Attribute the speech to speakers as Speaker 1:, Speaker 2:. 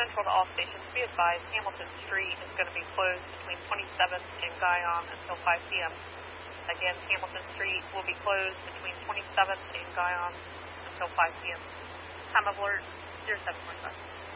Speaker 1: Central to all stations. Be advised, Hamilton Street is going to be closed between 27th and Guyon until 5 p.m. Again, Hamilton Street will be closed between 27th and Guyon until 5 p.m. Time of alert, 0745.